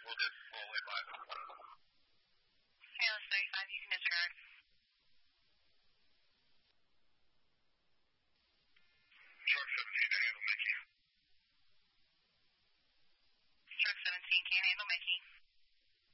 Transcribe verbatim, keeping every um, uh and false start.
Payless thirty-five, you can disregard. Truck seventeen to handle Mickey. Truck seventeen, can handle Mickey.